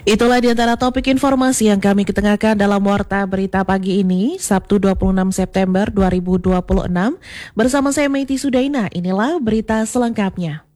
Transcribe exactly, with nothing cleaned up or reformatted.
Itulah di antara topik informasi yang kami ketengahkan dalam Warta Berita Pagi ini, Sabtu dua puluh enam September dua ribu dua puluh enam. Bersama saya Meiti Sudaina, inilah berita selengkapnya.